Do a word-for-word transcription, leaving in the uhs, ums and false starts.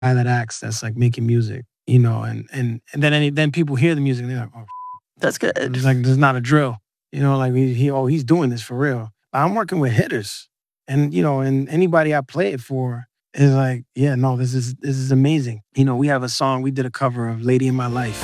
guy that acts that's like making music, you know, and and and then any then people hear the music and they're like, oh, That's good. it's like there's not a drill, you know, like he, he oh he's doing this for real. I'm working with hitters, and you know, and anybody I play it for is like, yeah, no, this is this is amazing. You know, we have a song we did a cover of "Lady in My Life."